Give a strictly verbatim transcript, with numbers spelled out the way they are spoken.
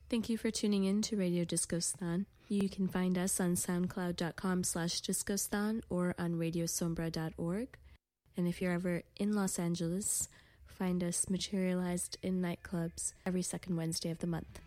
Thank you for tuning in to Radio Discostan. You can find us on soundcloud.com slash discostan or on radiosombra dot org. And if you're ever in Los Angeles, find us materialized in nightclubs every second Wednesday of the month.